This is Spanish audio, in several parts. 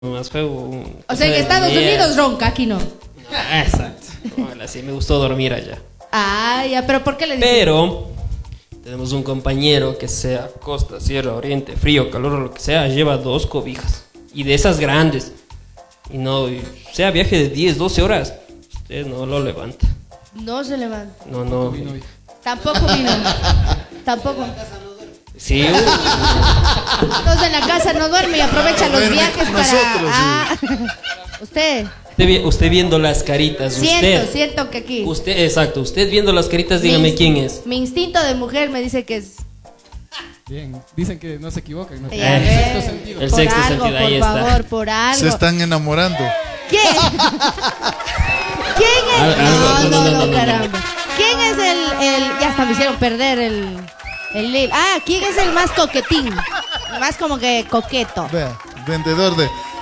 más juego. O sea, en Estados Unidos ronca, aquí no. Exacto. Bueno, sí, me gustó dormir allá. Ah, ya, pero ¿por qué le dices? Pero tenemos un compañero que sea costa, sierra, oriente, frío, calor o lo que sea, lleva 2 cobijas. Y de esas grandes. Y no, sea viaje de 10, 12 horas, usted no lo levanta. No se levanta. No, no. Tampoco vino. Tampoco. Sí. Entonces en la casa no duerme y aprovecha los viajes para... nosotros, Usted. Usted viendo las caritas, Siento que aquí. Usted viendo las caritas, dígame quién es. Mi instinto de mujer me dice que es... Bien, dicen que no se equivocan, ¿no? El sexto sentido. El por sexto algo, sentido, ahí por está. favor, por algo. Se están enamorando. ¿Quién? ¿Quién es? No, caramba. ¿Quién es el ya hasta me hicieron perder el ¿quién es el más coquetín? Más como que coqueto. Vea, vendedor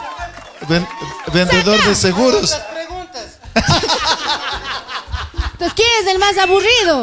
de seguros. Entonces, ¿quién es el más aburrido?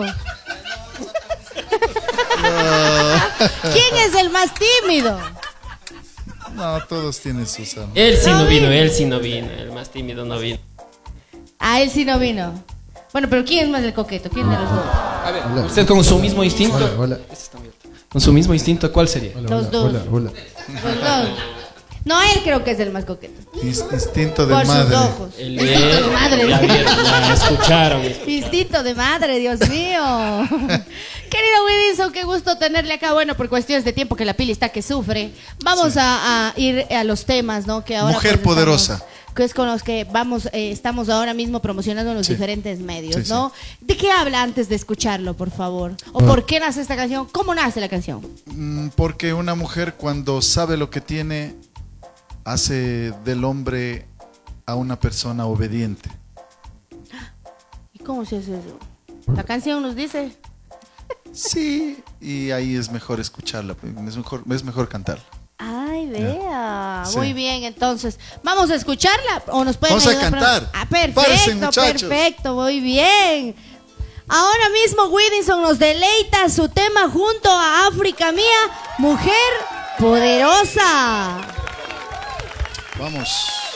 ¿Quién es el más tímido? No, todos tienen sus amas. Él sí no vino. El más tímido no vino. Ah, él sí no vino. Bueno, pero ¿quién es más el coqueto? ¿Quién de los dos? A ver, usted con su mismo instinto. Hola. Con su mismo instinto, ¿cuál sería? Los dos. Hola. Los dos. No, él creo que es el más coqueto. Instinto de Por madre. sus ojos. El Instinto de madre. Ya vieron, ya escucharon. Instinto de madre, Dios mío. Querido Widinson, qué gusto tenerle acá. Bueno, por cuestiones de tiempo que la Pili está que sufre. Vamos a ir a los temas, ¿no? Que ahora Mujer poderosa. Que es con los que vamos, estamos ahora mismo promocionando en los diferentes medios, Sí, ¿no? ¿De qué habla antes de escucharlo, por favor? ¿O por qué nace esta canción? ¿Cómo nace la canción? Porque una mujer cuando sabe lo que tiene, hace del hombre a una persona obediente. ¿Y cómo se hace eso? La canción nos dice... Sí, y ahí es mejor escucharla, es mejor cantarla. Ay, vea. Sí. Muy bien, entonces, ¿vamos a escucharla o nos pueden Vamos a ayudar? cantar. Perfecto, Párese, muchachos. perfecto, muy bien. Ahora mismo Widinson nos deleita su tema junto a África Mía, Mujer Poderosa. Vamos.